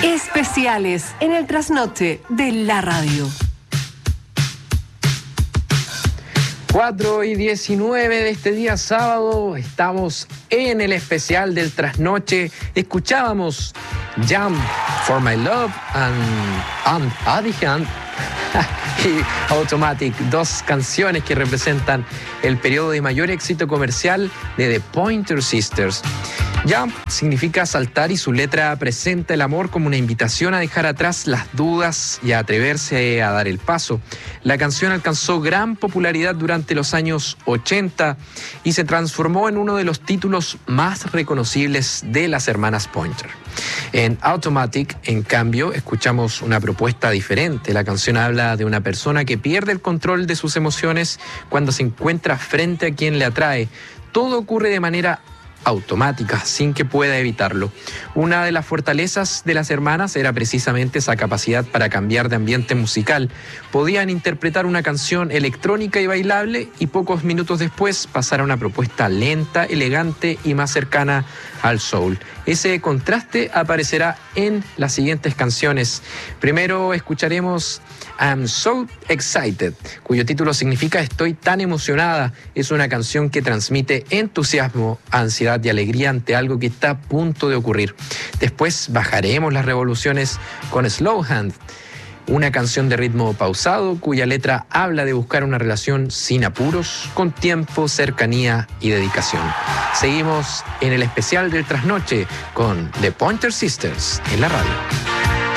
Especiales en el trasnoche de la radio. 4:19 de este día sábado, estamos en el especial del trasnoche. Escuchábamos Jump for My Love and Adihand y Automatic, dos canciones que representan el periodo de mayor éxito comercial de The Pointer Sisters. Jump significa saltar y su letra presenta el amor como una invitación a dejar atrás las dudas y a atreverse a dar el paso. La canción alcanzó gran popularidad durante los años 80 y se transformó en uno de los títulos más reconocibles de las hermanas Pointer. En Automatic, en cambio, escuchamos una propuesta diferente. La canción habla de una persona que pierde el control de sus emociones cuando se encuentra frente a quien le atrae. Todo ocurre de manera automática, sin que pueda evitarlo. Una de las fortalezas de las hermanas era precisamente esa capacidad para cambiar de ambiente musical. Podían interpretar una canción electrónica y bailable y pocos minutos después pasar a una propuesta lenta, elegante y más cercana al soul. Ese contraste aparecerá en las siguientes canciones. Primero escucharemos I'm So Excited, cuyo título significa Estoy tan emocionada. Es una canción que transmite entusiasmo, ansiedad y alegría ante algo que está a punto de ocurrir. Después bajaremos las revoluciones con Slow Hand, una canción de ritmo pausado cuya letra habla de buscar una relación sin apuros, con tiempo, cercanía y dedicación. Seguimos en el especial del trasnoche con The Pointer Sisters en la radio.